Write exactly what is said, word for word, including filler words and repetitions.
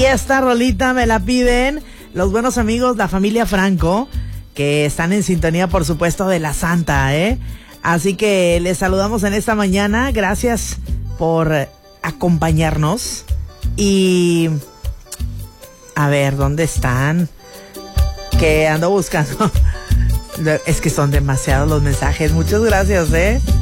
Y esta rolita me la piden los buenos amigos, la familia Franco, que están en sintonía, por supuesto, de la Santa, ¿eh? Así que les saludamos en esta mañana. Gracias por acompañarnos. Y... a ver, ¿dónde están? Que ando buscando. Es que son demasiados los mensajes. Muchas gracias, ¿eh?